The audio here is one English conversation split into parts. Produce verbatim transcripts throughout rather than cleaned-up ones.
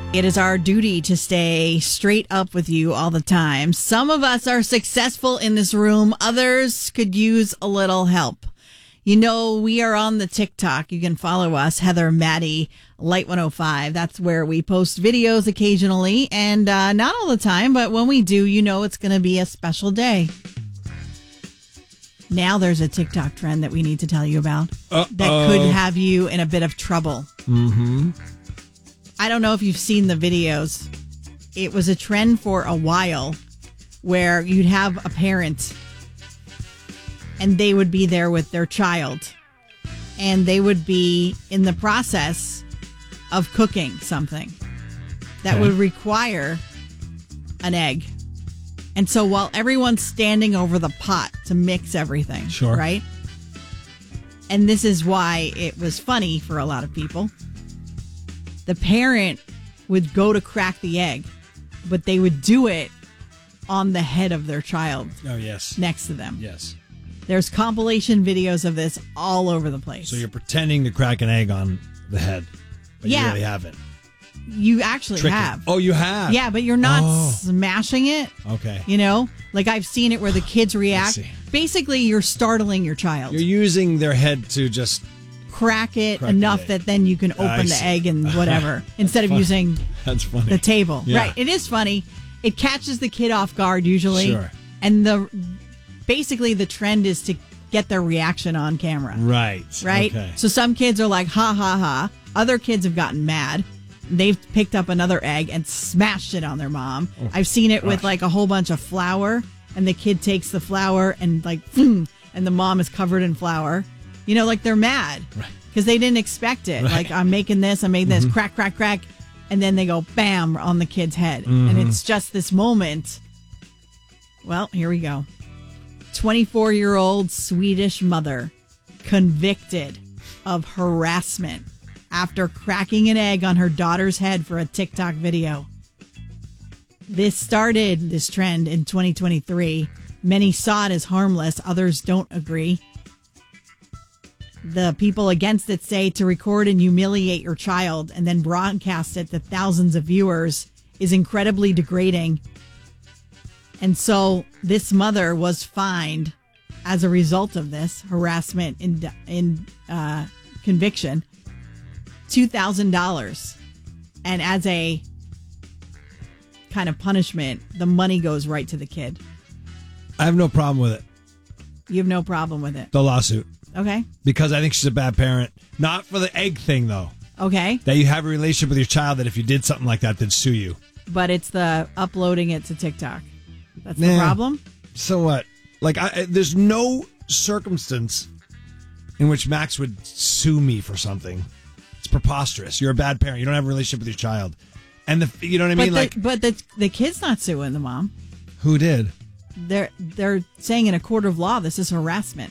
It is our duty to stay straight up with you all the time. Some of us are successful in this room. Others could use a little help. You know, we are on the TikTok. You can follow us, Heather, Maddie, Light one oh five. That's where we post videos occasionally. And uh, not all the time, but when we do, you know it's going to be a special day. Now there's a TikTok trend that we need to tell you about Uh-oh. that could have you in a bit of trouble. Mm-hmm. I don't know if you've seen the videos. It was a trend for a while where you'd have a parent and they would be there with their child and they would be in the process of cooking something that okay. would require an egg. And so while everyone's standing over the pot to mix everything, sure. right? And this is why it was funny for a lot of people. The parent would go to crack the egg, but they would do it on the head of their child. Oh, yes. Next to them. Yes. There's compilation videos of this all over the place. So you're pretending to crack an egg on the head, but yeah. you really haven't. You actually Tricky. have. Oh, you have? Yeah, but you're not oh. smashing it. Okay. You know? Like I've seen it where the kids react. Basically, you're startling your child. You're using their head to just... crack it crack enough that then you can open the egg and whatever instead of funny. using That's funny. the table. Yeah. Right. It is funny. It catches the kid off guard usually. Sure. And the basically the trend is to get their reaction on camera. Right. Right. Okay. So some kids are like, ha ha ha. Other kids have gotten mad. They've picked up another egg and smashed it on their mom. Oh, I've seen it gosh. with like a whole bunch of flour and the kid takes the flour and like, and the mom is covered in flour. You know, like they're mad. Right. Because they didn't expect it. Right. Like, I'm making this, I'm making this, Mm-hmm. crack, crack, crack. And then they go bam on the kid's head. Mm-hmm. And it's just this moment. Well, here we go. twenty-four-year-old Swedish mother convicted of harassment after cracking an egg on her daughter's head for a TikTok video. This started, this trend, in twenty twenty-three. Many saw it as harmless. Others don't agree. The people against it say to record and humiliate your child and then broadcast it to thousands of viewers is incredibly degrading. And so this mother was fined as a result of this harassment in, in uh, conviction, two thousand dollars. And as a kind of punishment, the money goes right to the kid. I have no problem with it. You have no problem with it? The lawsuit. Okay. Because I think she's a bad parent. Not for the egg thing, though. Okay. That you have a relationship with your child that if you did something like that, they'd sue you. But it's the uploading it to TikTok. That's nah. the problem? So what? Like, I, there's no circumstance in which Max would sue me for something. It's preposterous. You're a bad parent. You don't have a relationship with your child. And the, you know what I but mean? The, like, but the, the kid's not suing the mom. Who did? They're, they're saying in a court of law, this is harassment.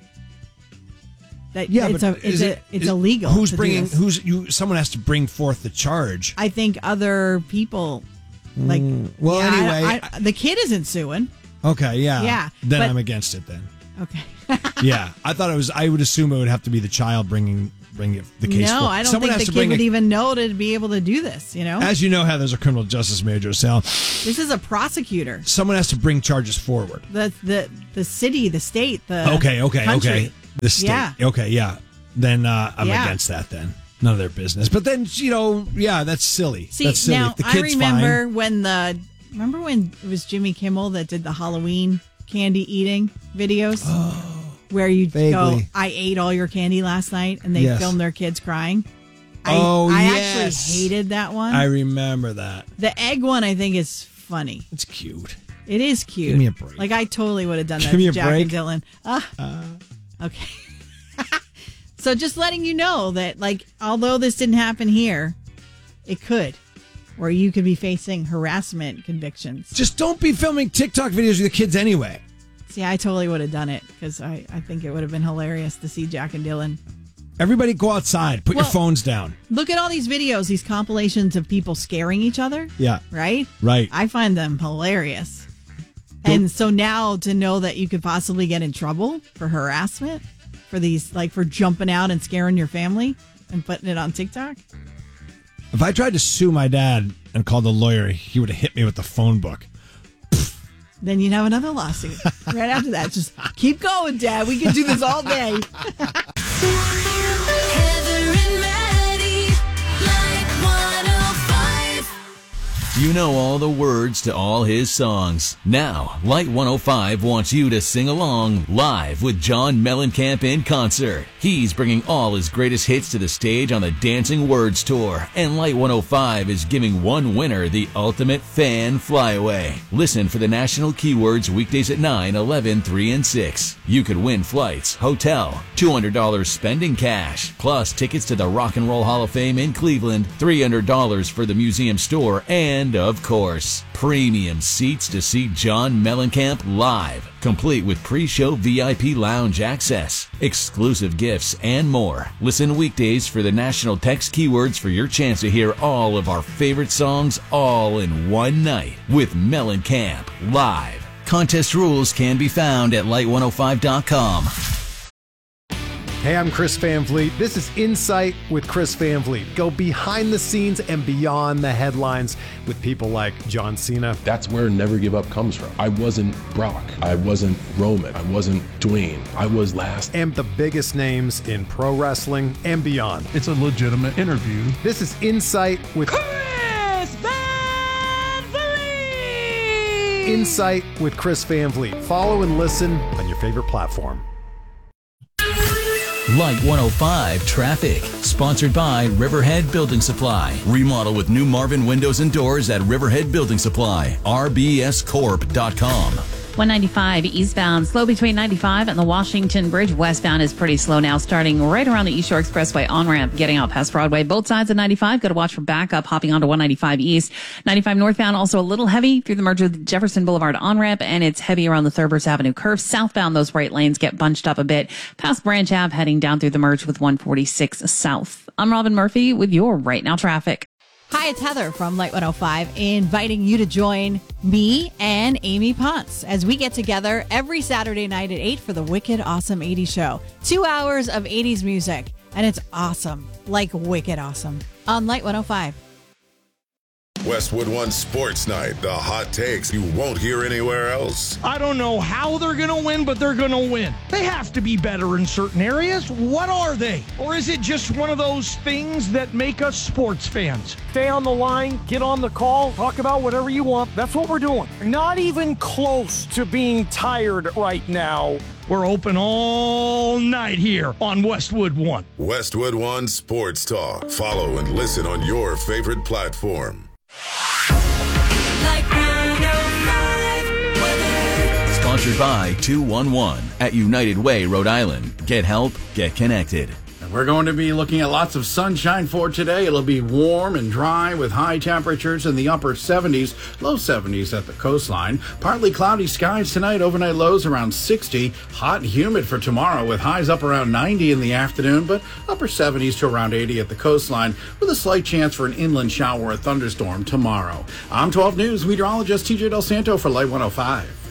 That Yeah, it's but a, it's is a, it, it's is, illegal. Who's to bringing? do this. Who's you? Someone has to bring forth the charge. I think other people, like. Mm, well, yeah, anyway, I, I, the kid isn't suing. Okay, yeah, Yeah, Then but- I'm against it. Then, Okay. yeah, I thought it was. I would assume it would have to be the child bringing bring it, the case. No, forth. I don't Someone think has the to kid bring would a, even know to be able to do this. You know, As you know, Heather's a criminal justice major, so this is a prosecutor. someone has to bring charges forward. The the the city, the state, the Okay, okay, country. okay. The state. Yeah. Okay, yeah. Then uh, I'm Yeah. against that. Then none of their business. But then you know, yeah, that's silly. See, that's silly. now If the I kid's remember fine, when the remember when it was Jimmy Kimmel that did the Halloween candy eating videos, where you go, Vaguely. "I ate all your candy last night," and they Yes. filmed their kids crying. I, Oh, I yes. actually hated that one. I remember that. the egg one, I think, is funny. It's cute. It is cute. Give me a break. Like I totally would have done that Give me to a Jack break. and Dylan. Ah. Okay. So just letting you know that, like, although this didn't happen here, it could, where you could be facing harassment convictions. Just don't be filming TikTok videos with your kids anyway. See, I totally would have done it because I, I think it would have been hilarious to see Jack and Dylan. Everybody go outside. Put Well- your phones down. Look at all these videos, these compilations of people scaring each other, Yeah. right? Right. I find them hilarious. And so now to know that you could possibly get in trouble for harassment, for these, like for jumping out and scaring your family and putting it on TikTok. If I tried to sue my dad and called a lawyer, he would have hit me with the phone book. Then you'd have another lawsuit right after that. Just keep going, Dad. We can do this all day. You know all the words to all his songs. Now, Light one oh five wants you to sing along live with John Mellencamp in concert. He's bringing all his greatest hits to the stage on the Dancing Words Tour, and Light one oh five is giving one winner the ultimate fan flyaway. Listen for the national keywords weekdays at nine, eleven, three, and six. You could win flights, hotel, two hundred dollars spending cash, plus tickets to the Rock and Roll Hall of Fame in Cleveland, three hundred dollars for the museum store, and And, of course, premium seats to see John Mellencamp live, complete with pre-show V I P lounge access, exclusive gifts, and more. Listen weekdays for the national text keywords for your chance to hear all of our favorite songs all in one night with Mellencamp live. Contest rules can be found at light one oh five dot com. Hey, I'm Chris Van Vliet. This is Insight with Chris Van Vliet. Go behind the scenes and beyond the headlines with people like John Cena. That's where Never Give Up comes from. I wasn't Brock. I wasn't Roman. I wasn't Dwayne. I was last. And the biggest names in pro wrestling and beyond. It's a legitimate interview. This is Insight with Chris Van Vliet. Insight with Chris Van Vliet. Follow and listen on your favorite platform. Light one oh five Traffic, sponsored by Riverhead Building Supply. Remodel with new Marvin windows and doors at Riverhead Building Supply. R B S corp dot com. one ninety-five eastbound, slow between ninety-five and the Washington Bridge. Westbound is pretty slow now, starting right around the East Shore Expressway on-ramp, getting out past Broadway. Both sides of ninety-five, got to watch for backup, hopping onto one ninety-five east. ninety-five northbound, also a little heavy through the merge with Jefferson Boulevard on-ramp, and it's heavy around the Thurber's Avenue curve. Southbound, those right lanes get bunched up a bit, past Branch Ave, heading down through the merge with one forty-six south. I'm Robin Murphy with your Right Now Traffic. Hi, it's Heather from Light one oh five, inviting you to join me and Amy Potts as we get together every Saturday night at eight for the Wicked Awesome eighties show. Two hours of eighties music, and it's awesome, like wicked awesome, on Light one oh five. Westwood One Sports Night, the hot takes you won't hear anywhere else. I don't know how they're going to win, but they're going to win. They have to be better in certain areas. What are they? Or is it just one of those things that make us sports fans? Stay on the line, get on the call, talk about whatever you want. That's what we're doing. Not even close to being tired right now. We're open all night here on Westwood One. Westwood One Sports Talk. Follow and listen on your favorite platform. Sponsored by two one one at United Way, Rhode Island. Get help, get connected. And we're going to be looking at lots of sunshine for today. It'll be warm and dry with high temperatures in the upper seventies, low seventies at the coastline. Partly cloudy skies tonight, overnight lows around sixty. Hot and humid for tomorrow with highs up around ninety in the afternoon, but upper seventies to around eighty at the coastline with a slight chance for an inland shower or thunderstorm tomorrow. I'm twelve News meteorologist T J Del Santo for Light one oh five.